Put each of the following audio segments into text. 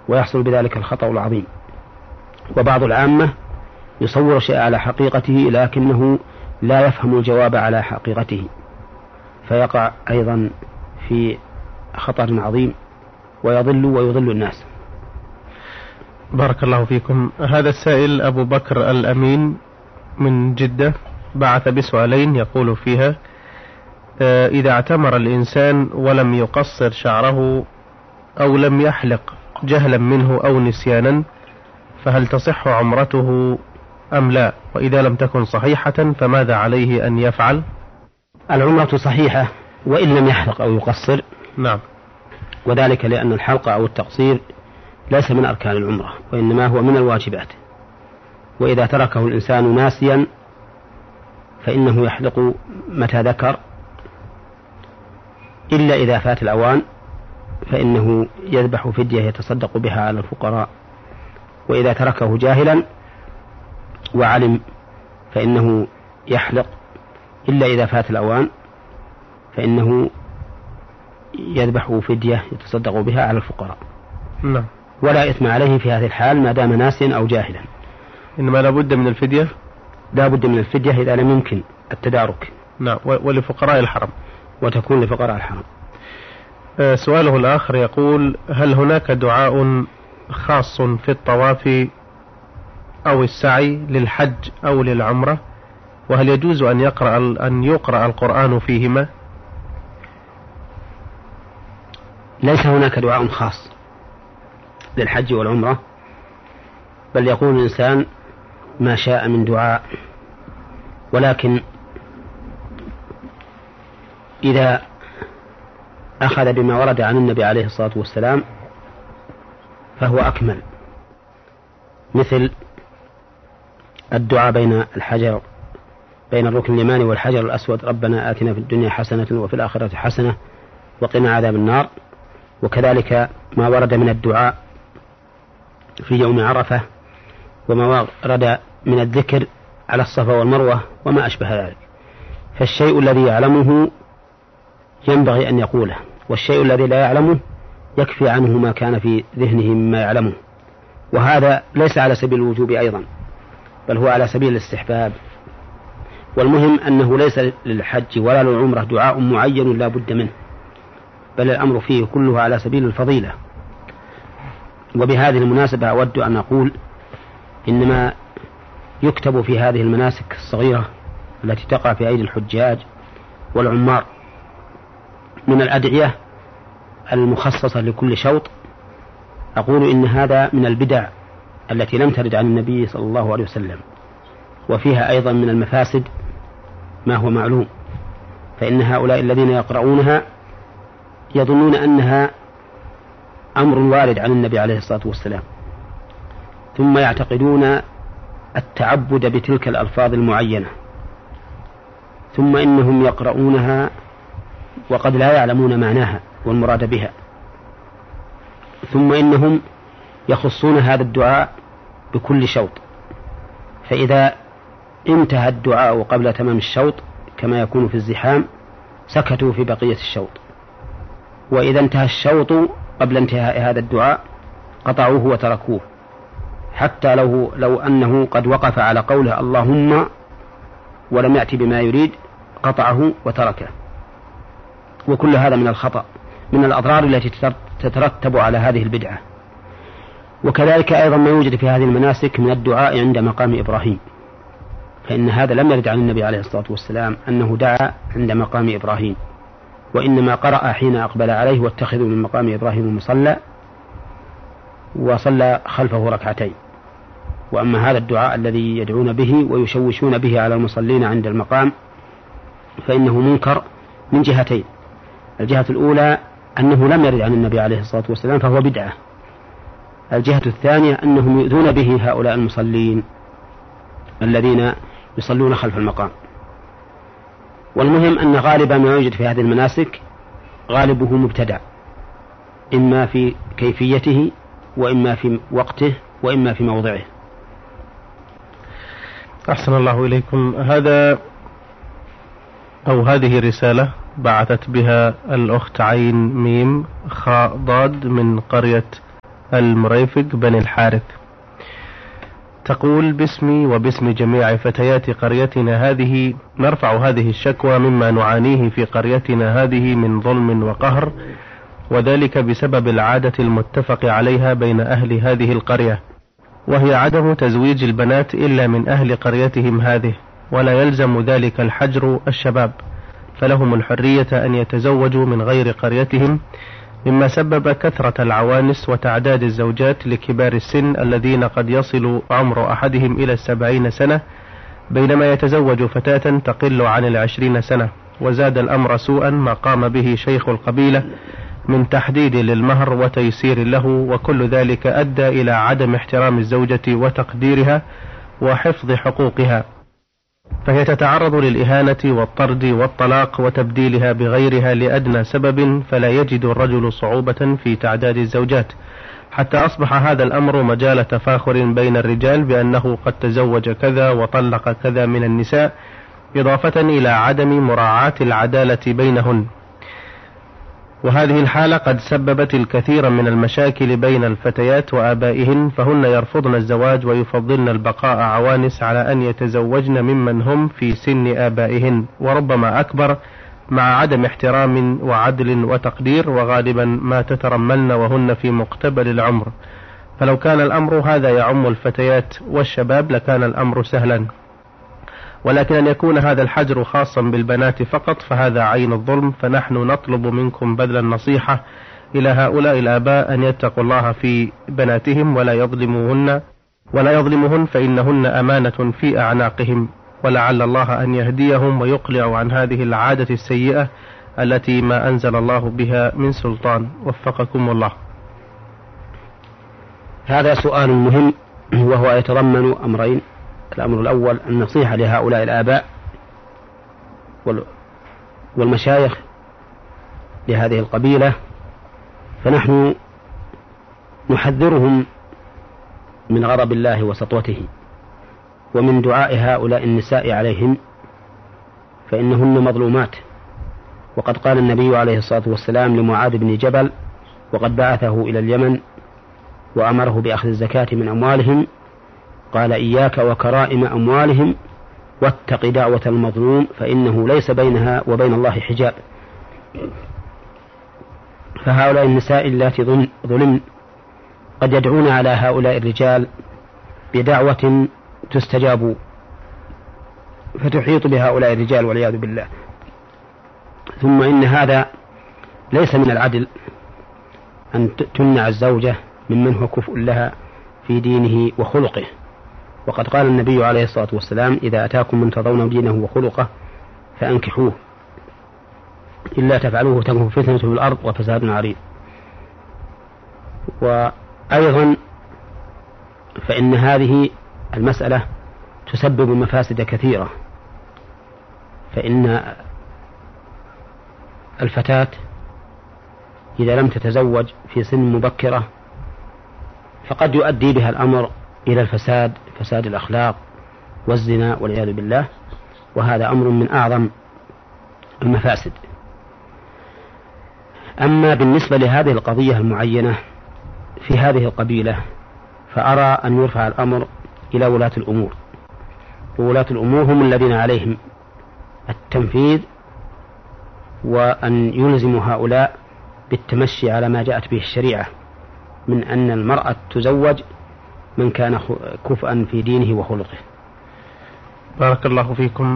ويحصل بذلك الخطأ العظيم. وبعض العامة يصور شيء على حقيقته لكنه لا يفهم الجواب على حقيقته، فيقع أيضا في خطر عظيم ويضل الناس. بارك الله فيكم. هذا السائل أبو بكر الأمين من جدة بعث بسؤالين يقول فيها: إذا اعتمر الإنسان ولم يقصر شعره أو لم يحلق جهلا منه أو نسيانا فهل تصح عمرته أم لا؟ وإذا لم تكن صحيحة فماذا عليه أن يفعل؟ العمرة صحيحة وإن لم يحلق أو يقصر. نعم. وذلك لأن الحلق أو التقصير ليس من أركان العمرة وإنما هو من الواجبات. وإذا تركه الإنسان ناسيا فإنه يحلق متى ذكر، إلا إذا فات الأوان فإنه يذبح فدية يتصدق بها على الفقراء. وإذا تركه جاهلا وعلم فإنه يحلق، إلا إذا فات الأوان فإنه يذبح فدية يتصدق بها على الفقراء. نعم. ولا إثم عليه في هذه الحال ما دام ناسيا أو جاهلا. إنما لا بد من الفدية؟ لا بد من الفدية إذا لم يمكن التدارك. نعم. ولفقراء الحرم. وتكون لفقراء الحرم. سؤاله الآخر يقول: هل هناك دعاء خاص في الطواف أو السعي للحج أو للعمرة؟ وهل يجوز أن يقرأ القرآن فيهما؟ ليس هناك دعاء خاص للحج والعمرة، بل يقول الإنسان ما شاء من دعاء، ولكن إذا أخذ بما ورد عن النبي عليه الصلاة والسلام فهو أكمل، مثل الدعاء بين الركن اليماني والحجر الأسود: ربنا آتنا في الدنيا حسنة وفي الآخرة حسنة وقنا عذاب النار. وكذلك ما ورد من الدعاء في يوم عرفة، وما ورد من الذكر على الصفا والمروة وما أشبه ذلك. فالشيء الذي يعلمه ينبغي أن يقوله، والشيء الذي لا يعلمه يكفي عنه ما كان في ذهنه مما يعلمه. وهذا ليس على سبيل الوجوب أيضا، بل هو على سبيل الاستحباب. والمهم أنه ليس للحج ولا للعمرة دعاء معين لا بد منه، بل الأمر فيه كله على سبيل الفضيلة. وبهذه المناسبة أود أن أقول إنما يكتب في هذه المناسك الصغيرة التي تقع في أيدي الحجاج والعمار من الأدعية المخصصة لكل شوط، أقول إن هذا من البدع التي لم ترد عن النبي صلى الله عليه وسلم، وفيها أيضا من المفاسد ما هو معلوم. فإن هؤلاء الذين يقرؤونها يظنون أنها أمر وارد عن النبي عليه الصلاة والسلام، ثم يعتقدون التعبد بتلك الألفاظ المعينة، ثم إنهم يقرؤونها وقد لا يعلمون معناها والمراد بها، ثم إنهم يخصون هذا الدعاء بكل شوط، فإذا انتهى الدعاء قبل تمام الشوط كما يكون في الزحام سكتوا في بقية الشوط، وإذا انتهى الشوط قبل انتهاء هذا الدعاء قطعوه وتركوه، حتى لو أنه قد وقف على قوله اللهم ولم يأتي بما يريد قطعه وتركه. وكل هذا من الخطأ، من الأضرار التي تترتب على هذه البدعة. وكذلك أيضا ما يوجد في هذه المناسك من الدعاء عند مقام إبراهيم، فإن هذا لم يرد عن النبي عليه الصلاة والسلام أنه دعا عند مقام إبراهيم، وإنما قرأ حين أقبل عليه واتخذوا من مقام إبراهيم مصلى وصلى خلفه ركعتين. وأما هذا الدعاء الذي يدعون به ويشوشون به على المصلين عند المقام فإنه منكر من جهتين: الجهة الأولى أنه لم يرد عن النبي عليه الصلاة والسلام فهو بدعة، الجهة الثانية أنهم يؤذون به هؤلاء المصلين الذين يصلون خلف المقام. والمهم أن غالب ما يوجد في هذه المناسك غالبه مبتدع، إما في كيفيته وإما في وقته وإما في موضعه. أحسن الله إليكم. هذه رسالة بعثت بها الأخت عين ميم خاء ضاد من قرية المريفق بن الحارث. تقول: باسمي وباسم جميع فتيات قريتنا هذه نرفع هذه الشكوى مما نعانيه في قريتنا هذه من ظلم وقهر، وذلك بسبب العادة المتفق عليها بين أهل هذه القرية، وهي عدم تزويج البنات إلا من أهل قريتهم هذه، ولا يلزم ذلك الحجر الشباب، فلهم الحرية أن يتزوجوا من غير قريتهم، مما سبب كثرة العوانس وتعداد الزوجات لكبار السن الذين قد يصل عمر أحدهم إلى 70 سنة، بينما يتزوج فتاة تقل عن 20 سنة. وزاد الأمر سوءا ما قام به شيخ القبيلة من تحديد للمهر وتيسير له، وكل ذلك أدى إلى عدم احترام الزوجة وتقديرها وحفظ حقوقها، فهي تتعرض للإهانة والطرد والطلاق وتبديلها بغيرها لأدنى سبب، فلا يجد الرجل صعوبة في تعداد الزوجات، حتى أصبح هذا الأمر مجال تفاخر بين الرجال بأنه قد تزوج كذا وطلق كذا من النساء، إضافة إلى عدم مراعاة العدالة بينهن. وهذه الحالة قد سببت الكثير من المشاكل بين الفتيات وآبائهن، فهن يرفضن الزواج ويفضلن البقاء عوانس على أن يتزوجن ممن هم في سن آبائهن، وربما أكبر، مع عدم احترام وعدل وتقدير، وغالبا ما تترملن وهن في مقتبل العمر. فلو كان الأمر هذا يعم الفتيات والشباب لكان الأمر سهلا، ولكن أن يكون هذا الحجر خاصا بالبنات فقط فهذا عين الظلم. فنحن نطلب منكم بذل النصيحة إلى هؤلاء الآباء أن يتقوا الله في بناتهم ولا يظلمهن فإنهن أمانة في أعناقهم، ولعل الله أن يهديهم ويقلع عن هذه العادة السيئة التي ما أنزل الله بها من سلطان. وفقكم الله. هذا سؤال مهم، وهو يتضمن أمرين. الأمر الأول النصيحة لهؤلاء الآباء والمشايخ لهذه القبيلة، فنحن نحذرهم من غضب الله وسطوته ومن دعاء هؤلاء النساء عليهم، فإنهن مظلومات. وقد قال النبي عليه الصلاة والسلام لمعاذ بن جبل وقد بعثه إلى اليمن وأمره بأخذ الزكاة من أموالهم، قال: إياك وكرائم أموالهم واتق دعوة المظلوم فإنه ليس بينها وبين الله حجاب. فهؤلاء النساء اللاتي ظلمن قد يدعون على هؤلاء الرجال بدعوة تستجاب فتحيط بهؤلاء الرجال والعياذ بالله. ثم إن هذا ليس من العدل أن تمنع الزوجة ممن هو كفء لها في دينه وخلقه. وقد قال النبي عليه الصلاة والسلام: إذا أتاكم من ترضون دينه وخلقه فأنكحوه، إلا تفعلوه تكن فتنة في الأرض وفساد عريض. وأيضا فإن هذه المسألة تسبب مفاسد كثيرة، فإن الفتاة إذا لم تتزوج في سن مبكرة فقد يؤدي بها الأمر إلى الفساد، فساد الأخلاق والزنا والعياذ بالله، وهذا أمر من أعظم المفاسد. أما بالنسبة لهذه القضية المعينة في هذه القبيلة فأرى أن يرفع الأمر إلى ولاة الأمور، وولاة الأمور هم الذين عليهم التنفيذ وأن يلزموا هؤلاء بالتمشي على ما جاءت به الشريعة من أن المرأة تزوج من كان كفءا في دينه وخلقه. بارك الله فيكم.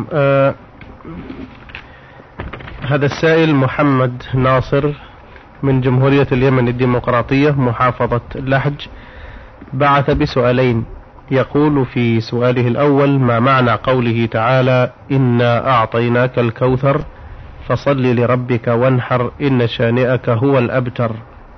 هذا السائل محمد ناصر من جمهورية اليمن الديمقراطية محافظة لحج بعث بسؤالين. يقول في سؤاله الأول: ما معنى قوله تعالى: إنا أعطيناك الكوثر فصل لربك وانحر إن شانئك هو الأبتر؟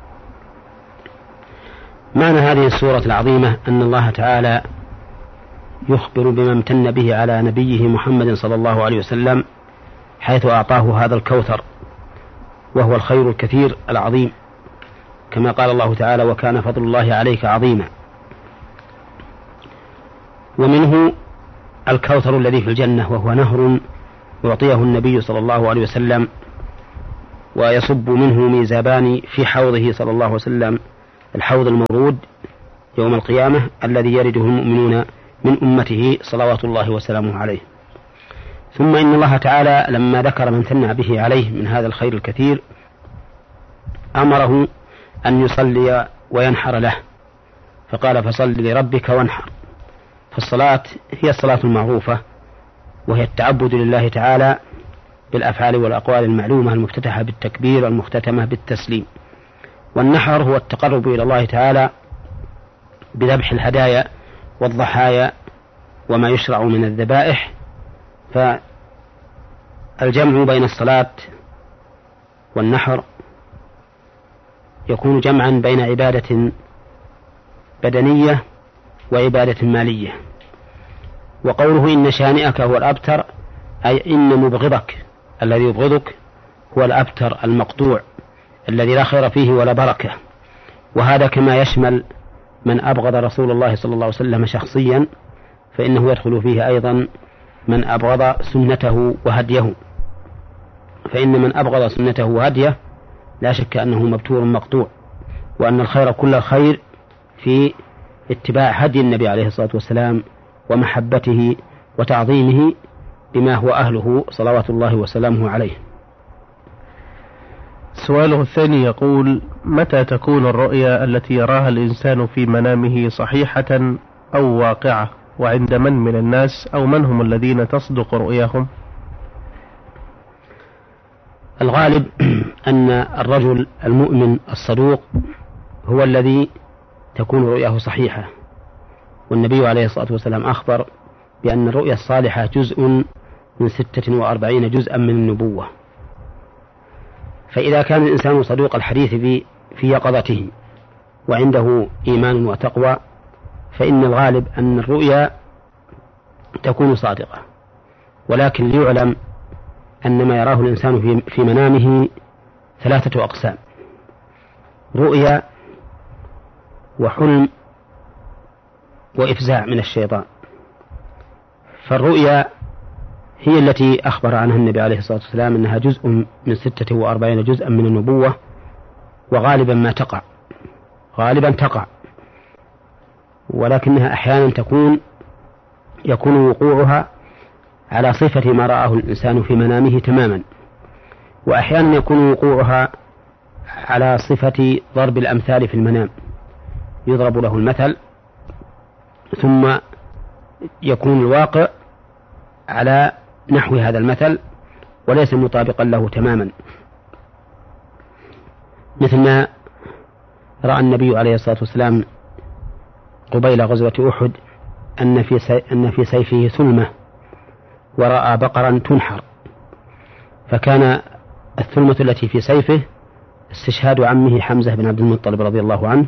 معنى هذه السورة العظيمة أن الله تعالى يخبر بما امتن به على نبيه محمد صلى الله عليه وسلم، حيث أعطاه هذا الكوثر وهو الخير الكثير العظيم، كما قال الله تعالى: وكان فضل الله عليك عظيما. ومنه الكوثر الذي في الجنة، وهو نهر يعطيه النبي صلى الله عليه وسلم، ويصب منه ميزابان في حوضه صلى الله عليه وسلم الحوض المورود يوم القيامة الذي يرده المؤمنون من أمته صلوات الله وسلامه عليه. ثم إن الله تعالى لما ذكر من ثنى به عليه من هذا الخير الكثير أمره أن يصلي وينحر له، فقال فصل لربك وانحر. فالصلاة هي الصلاة المعروفة، وهي التعبد لله تعالى بالأفعال والأقوال المعلومة المفتتحة بالتكبير والمختتمة بالتسليم. والنحر هو التقرب إلى الله تعالى بذبح الهدايا والضحايا وما يشرع من الذبائح. فالجمع بين الصلاة والنحر يكون جمعا بين عبادة بدنية وعبادة مالية. وقوله إن شانئك هو الأبتر أي إن مبغضك الذي يبغضك هو الأبتر المقطوع الذي لا خير فيه ولا بركة. وهذا كما يشمل من أبغض رسول الله صلى الله عليه وسلم شخصيا، فإنه يدخل فيه أيضا من أبغض سنته وهديه، فإن من أبغض سنته وهديه لا شك أنه مبتور مقطوع، وأن الخير كل الخير في اتباع هدي النبي عليه الصلاة والسلام ومحبته وتعظيمه بما هو أهله صلوات الله وسلامه عليه. سؤاله الثاني يقول: متى تكون الرؤيا التي يراها الإنسان في منامه صحيحة أو واقعة، وعند من الناس، أو من هم الذين تصدق رؤياهم؟ الغالب أن الرجل المؤمن الصدوق هو الذي تكون رؤياه صحيحة، والنبي عليه الصلاة والسلام أخبر بأن الرؤيا الصالحة جزء من 46 جزءا من النبوة. فإذا كان الإنسان صدوق الحديث في يقظته وعنده إيمان وتقوى، فإن الغالب أن الرؤيا تكون صادقة. ولكن ليعلم أن ما يراه الإنسان في منامه 3 أقسام: رؤيا وحلم وإفزاع من الشيطان. فالرؤيا هي التي أخبر عنها النبي عليه الصلاة والسلام أنها جزء من 46 جزءا من النبوة، وغالبا ما تقع، غالبا تقع، ولكنها أحيانا يكون وقوعها على صفة ما رآه الإنسان في منامه تماما، وأحيانا يكون وقوعها على صفة ضرب الأمثال في المنام، يضرب له المثل ثم يكون الواقع على نحو هذا المثل وليس مطابقا له تماما، مثل ما رأى النبي عليه الصلاة والسلام قبيل غزوة أحد أن في سيفه ثلمة، ورأى بقرا تنحر، فكان الثلمة التي في سيفه استشهاد عمه حمزة بن عبد المطلب رضي الله عنه،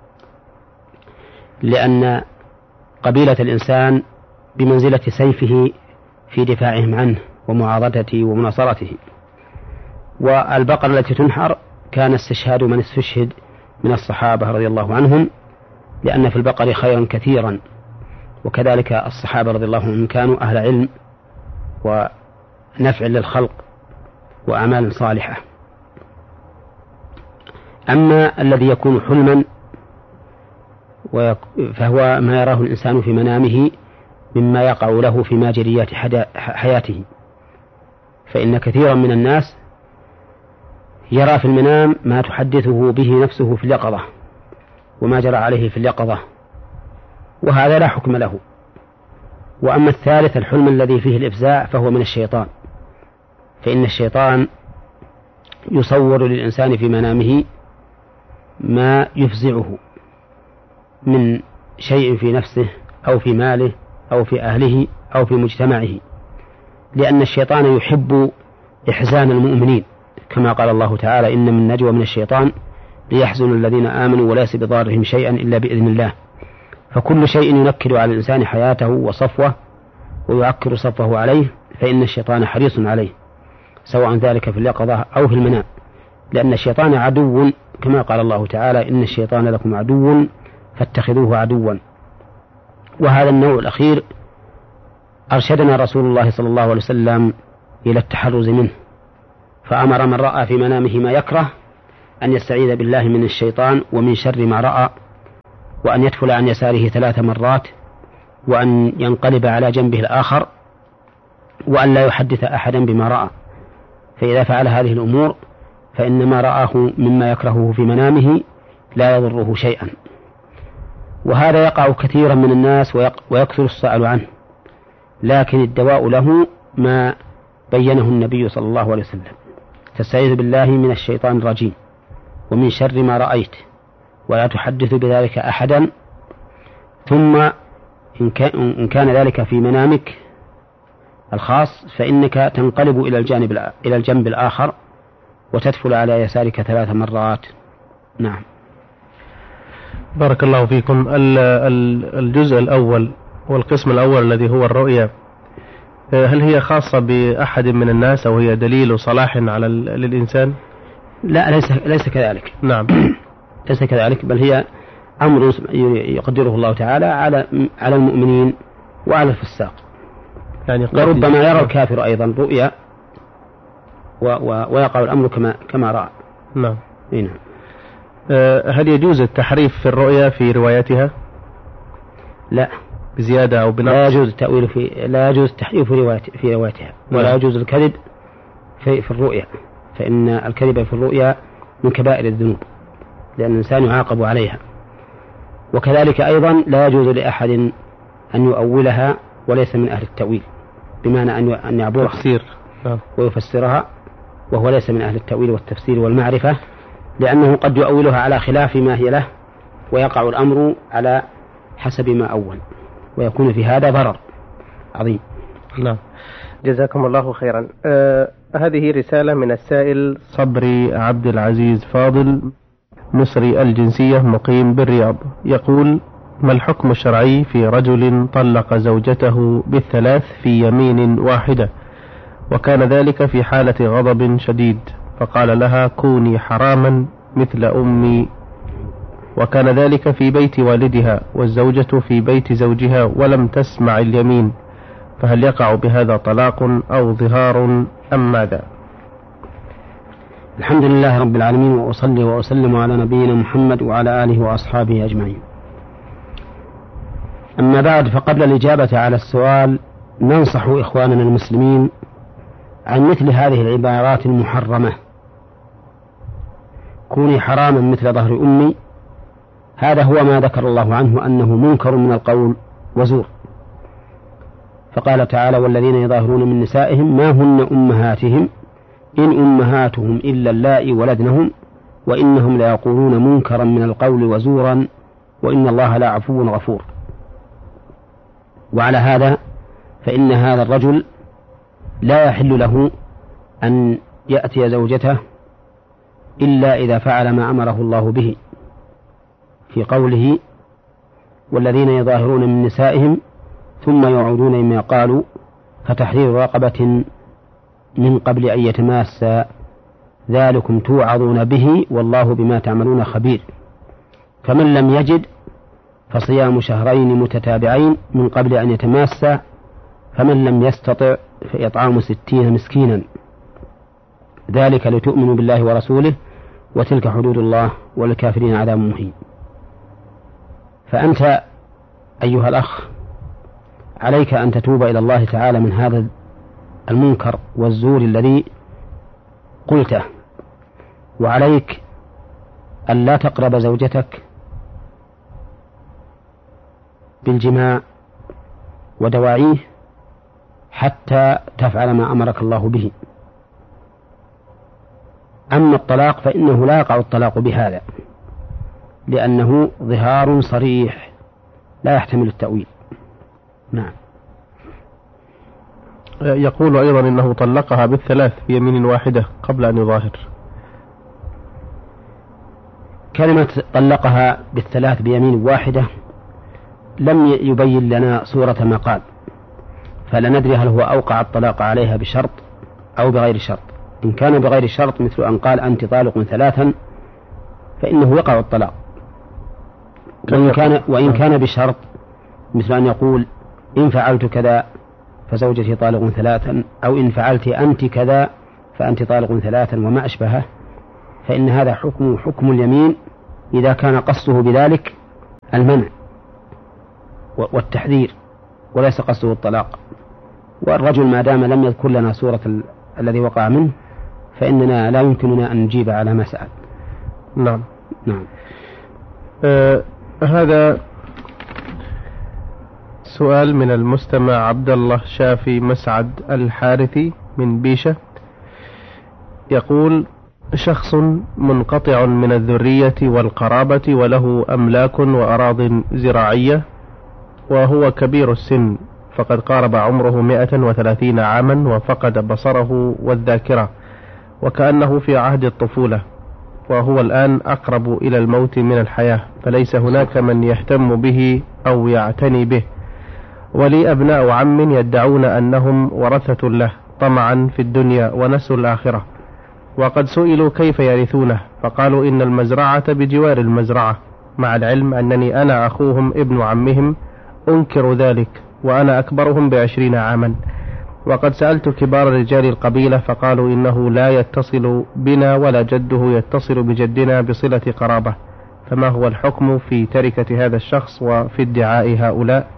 لأن قبيلة الإنسان بمنزلة سيفه في دفاعهم عنه ومعاضدته ومناصرته. والبقرة التي تنحر كان استشهاد من استشهد من الصحابة رضي الله عنهم، لأن في البقر خيرا كثيرا، وكذلك الصحابة رضي الله عنهم كانوا أهل علم ونفع للخلق وأعمال صالحة. أما الذي يكون حلما فهو ما يراه الإنسان في منامه مما يقع له في ماجريات حياته، فإن كثيرا من الناس يرى في المنام ما تحدثه به نفسه في اليقظة وما جرى عليه في اليقظة، وهذا لا حكم له. وأما الثالث الحلم الذي فيه الإفزاع فهو من الشيطان، فإن الشيطان يصور للإنسان في منامه ما يفزعه من شيء في نفسه أو في ماله أو في أهله أو في مجتمعه، لأن الشيطان يحب إحزان المؤمنين، كما قال الله تعالى: إن من نجوى من الشيطان ليحزن الذين آمنوا وليس بضارهم شيئا إلا بإذن الله. فكل شيء ينكر على الإنسان حياته وصفوه ويعكر صفه عليه فإن الشيطان حريص عليه، سواء ذلك في اليقظة أو في المنام، لأن الشيطان عدو، كما قال الله تعالى: إن الشيطان لكم عدو فاتخذوه عدوا. وهذا النوع الأخير أرشدنا رسول الله صلى الله عليه وسلم إلى التحرز منه، فأمر من رأى في منامه ما يكره أن يستعيذ بالله من الشيطان ومن شر ما رأى، وأن يدفل عن يساره 3 مرات، وأن ينقلب على جنبه الآخر، وأن لا يحدث أحدا بما رأى. فإذا فعل هذه الأمور فإن ما رآه مما يكرهه في منامه لا يضره شيئا. وهذا يقع كثيرا من الناس ويكثر السؤال عنه، لكن الدواء له ما بينه النبي صلى الله عليه وسلم: تستعيذ بالله من الشيطان الرجيم ومن شر ما رأيت، ولا تحدث بذلك أحدا، ثم إن كان ذلك في منامك الخاص فإنك تنقلب إلى الجنب الآخر وتدفل على يسارك 3 مرات. نعم. بارك الله فيكم. الجزء الأول والقسم الأول الذي هو الرؤيا، هل هي خاصة بأحد من الناس أو هي دليل صلاح للإنسان؟ لا، ليس كذلك. نعم. ليس كذلك، بل هي أمر يقدره الله تعالى على المؤمنين وعلى الفساق. يعني وربما يرى الكافر أيضا رؤيا ويقع الأمر كما رأى. نعم. نعم. هل يجوز التحريف في الرؤيا في روايتها؟ لا، بزيادة أو بنقص. لا يجوز التحريف في روايتها، ولا يجوز الكذب في الرؤيا، فإن الكذب في الرؤيا من كبائر الذنوب، لأن الإنسان يعاقب عليها. وكذلك أيضا لا يجوز لأحد أن يؤولها وليس من أهل التأويل، بمعنى أن يعبرها ويفسرها وهو ليس من أهل التأويل والتفسير والمعرفة، لأنه قد يؤولها على خلاف ما هي له، ويقع الأمر على حسب ما أول، ويكون في هذا ضرر عظيم. نعم. جزاكم الله خيرا. هذه رسالة من السائل صبري عبد العزيز فاضل، مصري الجنسية، مقيم بالرياض، يقول: ما الحكم الشرعي في رجل طلق زوجته بالثلاث في يمين واحدة، وكان ذلك في حالة غضب شديد، فقال لها: كوني حراما مثل أمي، وكان ذلك في بيت والدها والزوجة في بيت زوجها ولم تسمع اليمين، فهل يقع بهذا طلاق أو ظهار أم ماذا؟ الحمد لله رب العالمين، وأصلي وأسلم على نبينا محمد وعلى آله وأصحابه أجمعين. أما بعد، فقبل الإجابة على السؤال ننصح إخواننا المسلمين عن مثل هذه العبارات المحرمة: كوني حراما مثل ظهر أمي. هذا هو ما ذكر الله عنه أنه منكر من القول وزور، فقال تعالى: والذين يظاهرون من نسائهم ما هن أمهاتهم إن أمهاتهم إلا اللائي ولدنهم وإنهم ليقولون منكرا من القول وزورا وإن الله لعفو غفور. وعلى هذا فإن هذا الرجل لا يحل له أن يأتي زوجته إلا إذا فعل ما أمره الله به في قوله: والذين يظاهرون من نسائهم ثم يعودون مما قالوا فتحرير رقبة من قبل أن يتماسا ذلكم توعظون به والله بما تعملون خبير. فمن لم يجد فصيام شهرين متتابعين من قبل أن يتماسا، فمن لم يستطع فإطعام 60 مسكينا، ذلك لتؤمنوا بالله ورسوله وتلك حدود الله وللكافرين عذاب مهين. فأنت أيها الأخ عليك أن تتوب إلى الله تعالى من هذا المنكر والزور الذي قلته، وعليك أن لا تقرب زوجتك بالجماع ودواعيه حتى تفعل ما أمرك الله به. أما الطلاق فإنه لا يقع الطلاق بهذا، لأنه ظهار صريح لا يحتمل التأويل. نعم. يقول أيضا إنه طلقها بالثلاث في يمين واحدة قبل أن يظاهر. كلمة طلقها بالثلاث بيمين واحدة لم يبين لنا صورة ما قال، فلا ندري هل هو أوقع الطلاق عليها بشرط أو بغير شرط. إن كان بغير شرط مثل أن قال أنت طالق 3 فإنه يقع الطلاق، وإن كان بشرط مثل أن يقول إن فعلت كذا فزوجتي طالق 3، أو إن فعلت أنت كذا فأنت طالق 3 وما أشبهه، فإن هذا حكم اليمين إذا كان قصده بذلك المنع والتحذير وليس قصده الطلاق. والرجل ما دام لم يذكر لنا صورة الذي وقع منه فإننا لا يمكننا أن نجيب على ما سأل. نعم. نعم. هذا سؤال من المستمع عبد الله شافي مسعد الحارثي من بيشة، يقول: شخص منقطع من الذرية والقرابة وله أملاك وأراض زراعية وهو كبير السن، فقد قارب عمره 130 عاما وفقد بصره والذاكرة وكأنه في عهد الطفولة، وهو الآن أقرب إلى الموت من الحياة، فليس هناك من يهتم به أو يعتني به، ولي أبناء عم يدعون أنهم ورثة له طمعا في الدنيا ونسوا الآخرة، وقد سئلوا كيف يرثونه فقالوا إن المزرعة بجوار المزرعة، مع العلم أنني أنا أخوهم ابن عمهم أنكر ذلك وأنا أكبرهم ب20 عاما، وقد سألت كبار رجال القبيلة فقالوا إنه لا يتصل بنا ولا جده يتصل بجدنا بصلة قرابة، فما هو الحكم في تركة هذا الشخص وفي ادعاء هؤلاء؟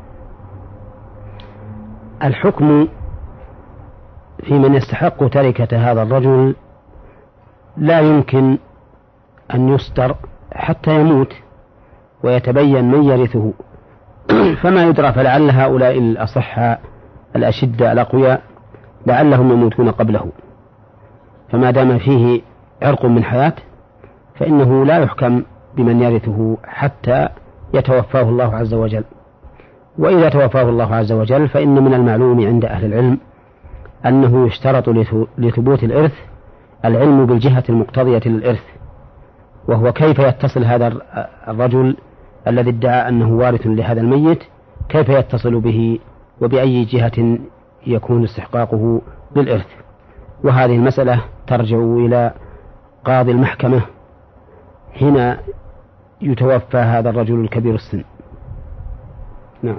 الحكم في من يستحق تركة هذا الرجل لا يمكن أن يستر حتى يموت ويتبين من يرثه، فما يدرى، فلعل هؤلاء الأصحاء الأشداء الأقوياء لعلهم يموتون قبله، فما دام فيه عرق من حياة فإنه لا يحكم بمن يرثه حتى يتوفاه الله عز وجل. وإذا توفاه الله عز وجل فإن من المعلوم عند أهل العلم أنه يشترط لثبوت الإرث العلم بالجهة المقتضية للإرث، وهو كيف يتصل هذا الرجل الذي ادعى أنه وارث لهذا الميت، كيف يتصل به وبأي جهة يكون استحقاقه للإرث. وهذه المسألة ترجع إلى قاضي المحكمة حين يتوفى هذا الرجل الكبير السن. نعم.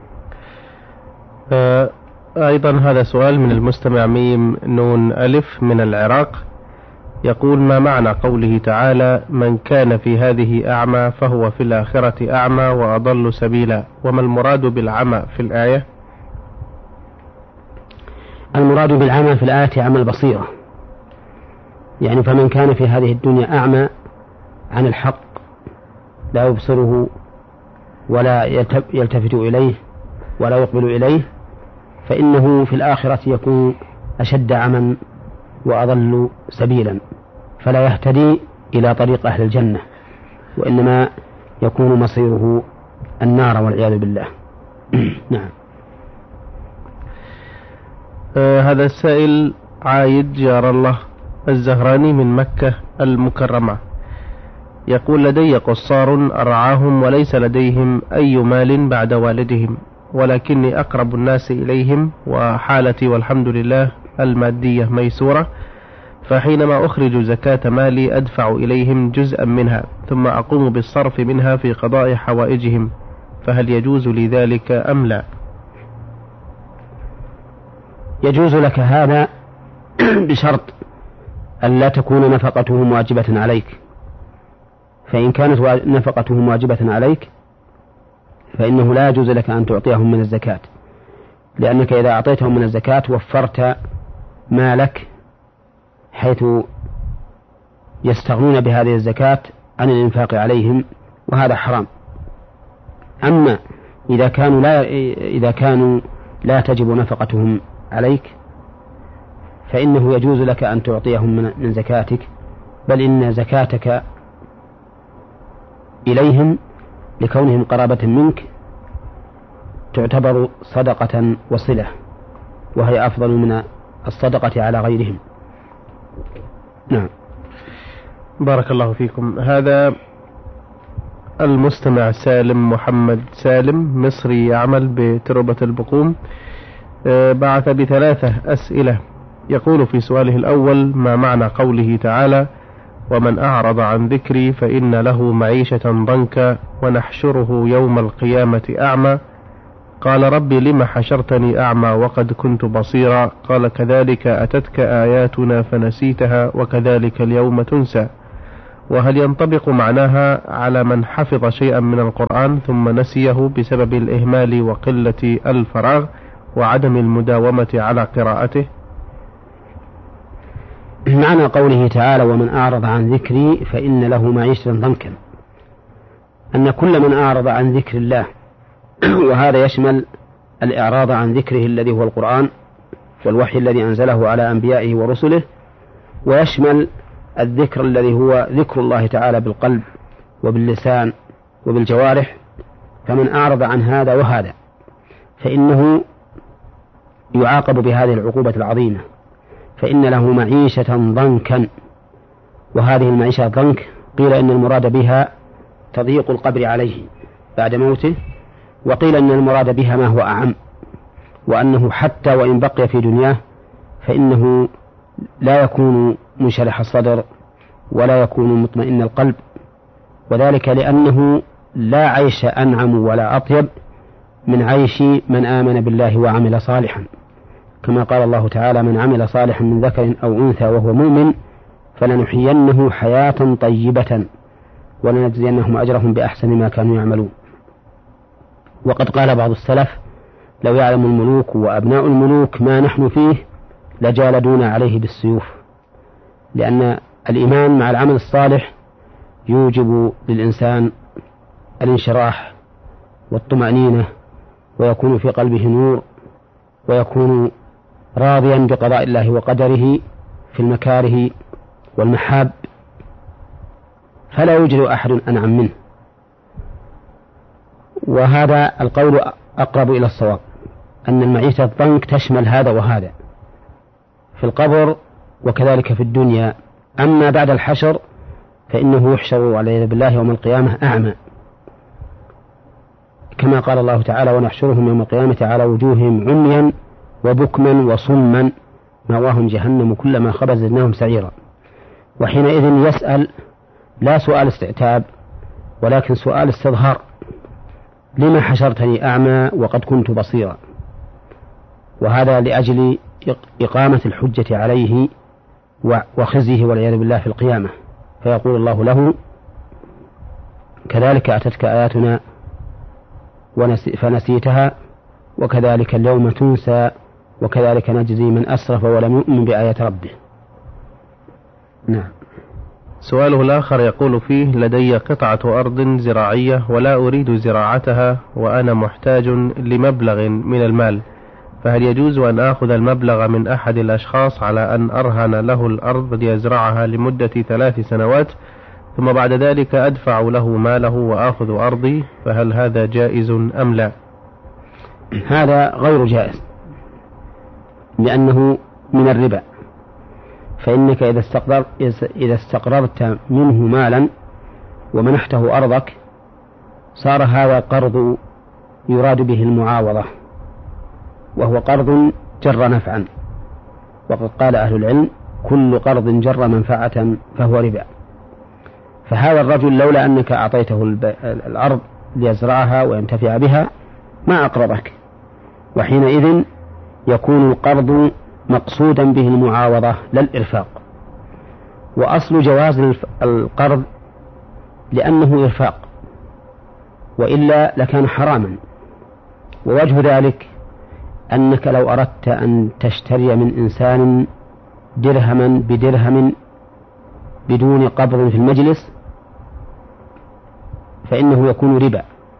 أيضا هذا سؤال من المستمع ميم نون ألف من العراق، يقول: ما معنى قوله تعالى: من كان في هذه أعمى فهو في الآخرة أعمى وأضل سبيلا، وما المراد بالعمى في الآية؟ المراد بالعمى في الآية عمى البصيرة، يعني فمن كان في هذه الدنيا أعمى عن الحق لا يبصره ولا يلتفت إليه ولا يقبل إليه، فإنه في الآخرة يكون أشد عمى وأضل سبيلا، فلا يهتدي إلى طريق أهل الجنة، وإنما يكون مصيره النار والعياذ بالله. نعم. هذا السائل عايد جار الله الزهراني من مكة المكرمة، يقول: لدي قصار أرعاهم وليس لديهم أي مال بعد والدهم، ولكني أقرب الناس إليهم وحالتي والحمد لله المادية ميسورة، فحينما أخرج زكاة مالي أدفع إليهم جزءا منها ثم أقوم بالصرف منها في قضاء حوائجهم، فهل يجوز لي ذلك أم لا؟ يجوز لك هذا بشرط أن لا تكون نفقتهم واجبة عليك، فإن كانت نفقتهم واجبة عليك فإنه لا يجوز لك أن تعطيهم من الزكاة، لأنك إذا أعطيتهم من الزكاة وفرت مالك حيث يستغنون بهذه الزكاة عن الإنفاق عليهم، وهذا حرام. أما إذا كانوا لا تجب نفقتهم عليك فإنه يجوز لك أن تعطيهم من زكاتك، بل إن زكاتك إليهم لكونهم قرابة منك تعتبر صدقة وصلة، وهي أفضل من الصدقة على غيرهم. نعم. بارك الله فيكم. هذا المستمع سالم محمد سالم مصري يعمل بتربة البقوم، بعث ب3 أسئلة، يقول في سؤاله الأول: ما معنى قوله تعالى: ومن أعرض عن ذكري فإن له معيشة ضنكا ونحشره يوم القيامة أعمى؟ قال ربي لم حشرتني أعمى وقد كنت بصيرا. قال كذلك أتتك آياتنا فنسيتها وكذلك اليوم تنسى. وهل ينطبق معناها على من حفظ شيئا من القرآن ثم نسيه بسبب الإهمال وقلة الفراغ وعدم المداومة على قراءته؟ معنى قوله تعالى ومن أعرض عن ذكري فإن له معيشة ضنكا، أن كل من أعرض عن ذكر الله، وهذا يشمل الإعراض عن ذكره الذي هو القرآن والوحي الذي أنزله على أنبيائه ورسله، ويشمل الذكر الذي هو ذكر الله تعالى بالقلب وباللسان وبالجوارح، فمن أعرض عن هذا وهذا فإنه يعاقب بهذه العقوبة العظيمة، فإن له معيشة ضنكا. وهذه المعيشة ضنك قيل إن المراد بها تضييق القبر عليه بعد موته، وقيل إن المراد بها ما هو أعم، وأنه حتى وإن بقي في دنياه فإنه لا يكون منشرح الصدر ولا يكون مطمئن القلب، وذلك لأنه لا عيش أنعم ولا أطيب من عيش من آمن بالله وعمل صالحا، كما قال الله تعالى من عمل صالحا من ذكر أو أنثى وهو مؤمن فلنحيينه حياة طيبة ولنجزينهم أجرهم بأحسن ما كانوا يعملون. وقد قال بعض السلف لو يعلم الملوك وأبناء الملوك ما نحن فيه لجالدونا عليه بالسيوف، لأن الإيمان مع العمل الصالح يوجب للإنسان الانشراح والطمأنينة، ويكون في قلبه نور، ويكون راضيا بقضاء الله وقدره في المكاره والمحاب، فلا يوجد أحد أنعم منه. وهذا القول أقرب إلى الصواب، أن المعيشة الضنك تشمل هذا وهذا في القبر وكذلك في الدنيا. أما بعد الحشر فإنه يحشر والعياذ بالله يوم القيامة أعمى، كما قال الله تعالى ونحشرهم يوم القيامة على وجوههم عميا وبكما وصما مأواهم جهنم كلما خبت زدناهم سعيرا. وحينئذ يسأل لا سؤال استعتاب ولكن سؤال استظهار، لما حشرتني أعمى وقد كنت بصيرا؟ وهذا لأجل إقامة الحجة عليه وخزيه والعياذ بالله في القيامة، فيقول الله له كذلك أتتك آياتنا فنسيتها وكذلك اليوم تنسى وكذلك نجزي من أسرف ولم يؤمن بآيات ربه. نعم. سؤاله الآخر يقول فيه لدي قطعة أرض زراعية ولا أريد زراعتها وأنا محتاج لمبلغ من المال، فهل يجوز أن آخذ المبلغ من أحد الأشخاص على أن أرهن له الأرض ليزرعها لمدة 3 سنوات ثم بعد ذلك أدفع له ماله وآخذ أرضي، فهل هذا جائز أم لا؟ هذا غير جائز لأنه من الربا، فإنك إذا استقرضت منه مالا ومنحته أرضك صار هذا قرض يراد به المعاوضة، وهو قرض جر نفعا، وقد قال أهل العلم كل قرض جر منفعة فهو ربا. فهذا الرجل لولا أنك أعطيته الأرض ليزرعها وينتفع بها ما أقرضك، وحينئذ يكون القرض مقصودا به المعاوضة لا الإرفاق. وأصل جواز القرض لأنه إرفاق، وإلا لكان حراما. ووجه ذلك أنك لو أردت أن تشتري من إنسان درهما بدرهم بدون قبض في المجلس فإنه يكون ربا،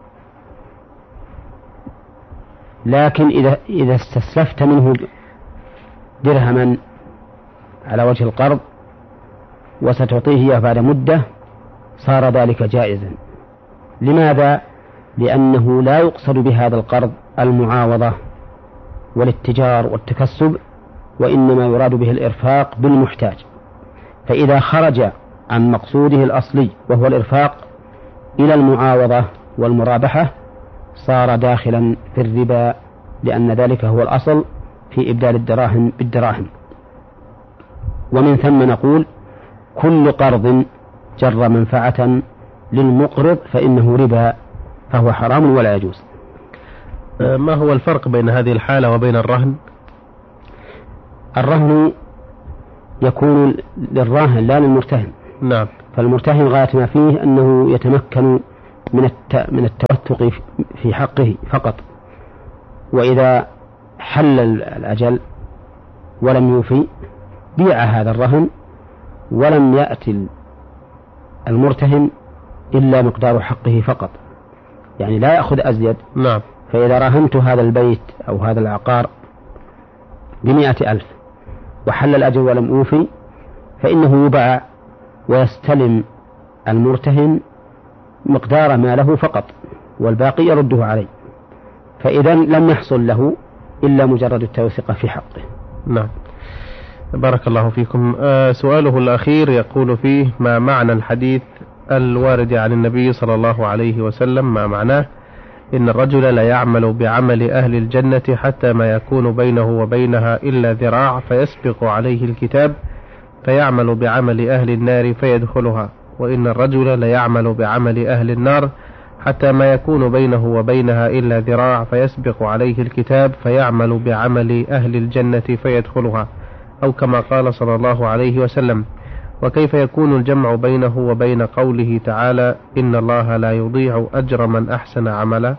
لكن إذا استسلفت منه درهما على وجه القرض وستعطيه إياه بعد مدة صار ذلك جائزا. لماذا؟ لأنه لا يقصد بهذا القرض المعاوضة والاتجار والتكسب، وإنما يراد به الإرفاق بالمحتاج. فإذا خرج عن مقصوده الأصلي وهو الإرفاق إلى المعاوضة والمرابحة صار داخلا في الربا، لأن ذلك هو الأصل في إبدال الدراهم بالدراهم. ومن ثم نقول كل قرض جر منفعة للمقرض فإنه ربا، فهو حرام ولا يجوز. ما هو الفرق بين هذه الحالة وبين الرهن؟ الرهن يكون للراهن لا للمرتهن. نعم. فالمرتهن غاية ما فيه أنه يتمكن من التوثق في حقه فقط، وإذا حل الأجل ولم يوفي بيع هذا الرهن، ولم يأتي المرتهن إلا مقدار حقه فقط، يعني لا يأخذ أزيد. نعم. فإذا راهنت هذا البيت أو هذا العقار ب100,000 وحل الأجل ولم أوفي، فإنه يباع ويستلم المرتهن مقدار ما له فقط، والباقي يرده عليه، فإذا لم يحصل له إلا مجرد التوثيق في حقه. نعم. بارك الله فيكم. سؤاله الأخير يقول فيه: ما معنى الحديث الوارد عن النبي صلى الله عليه وسلم، ما معناه إن الرجل لا يعمل بعمل أهل الجنة حتى ما يكون بينه وبينها إلا ذراع فيسبق عليه الكتاب فيعمل بعمل أهل النار فيدخلها، وإن الرجل لا يعمل بعمل أهل النار حتى ما يكون بينه وبينها إلا ذراع فيسبق عليه الكتاب فيعمل بعمل أهل الجنة فيدخلها، أو كما قال صلى الله عليه وسلم. وكيف يكون الجمع بينه وبين قوله تعالى: إن الله لا يضيع أجر من أحسن عملا؟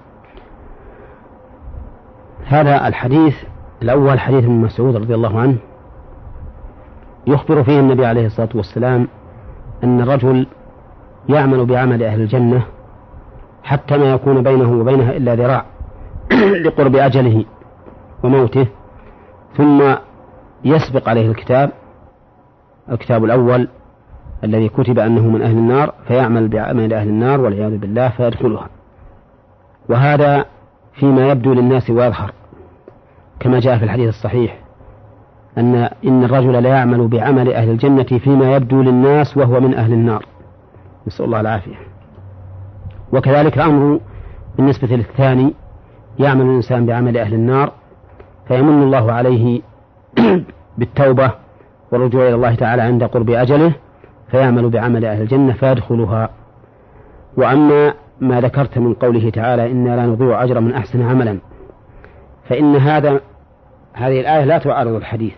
هذا الحديث الأول حديث ابن مسعود رضي الله عنه، يخبر فيه النبي عليه الصلاة والسلام أن الرجل يعمل بعمل أهل الجنة حتى ما يكون بينه وبينها إلا ذراع لقرب أجله وموته، ثم يسبق عليه الكتاب الأول الذي كتب أنه من أهل النار فيعمل بعمل أهل النار والعياذ بالله فيدخلها. وهذا فيما يبدو للناس ويظهر، كما جاء في الحديث الصحيح إن الرجل لا يعمل بعمل أهل الجنة فيما يبدو للناس وهو من أهل النار، نسأل الله العافية. وكذلك الأمر بالنسبة للثاني، يعمل الإنسان بعمل أهل النار فيمن الله عليه بالتوبة والرجوع إلى الله تعالى عند قرب أجله فيعمل بعمل أهل الجنة فيدخلها. وأما ما ذكرت من قوله تعالى: إنا لا نضيع أجر من أحسن عملا، فإن هذه الآية لا تعارض الحديث،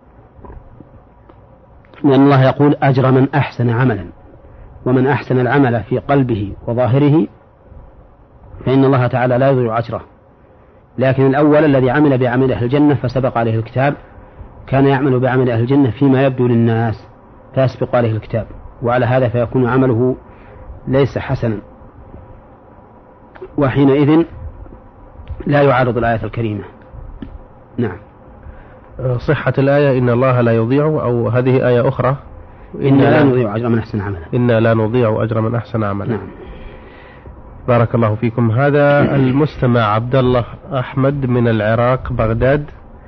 لأن الله يقول: أجر من أحسن عملا، ومن أحسن العمل في قلبه وظاهره فإن الله تعالى لا يضيع أجره. لكن الأول الذي عمل بعمل أهل الجنة فسبق عليه الكتاب كان يعمل بعمل أهل الجنة فيما يبدو للناس فيسبق عليه الكتاب، وعلى هذا فيكون عمله ليس حسنا، وحينئذ لا يعارض الآية الكريمة. نعم. صحة الآية إن الله لا يضيع، أو هذه آية أخرى: إنا لا نضيع أجر من أحسن عملا. إنا لا نضيع أجر من أحسن عملا. نعم. بارك الله فيكم. هذا المستمع عبد الله أحمد من العراق بغداد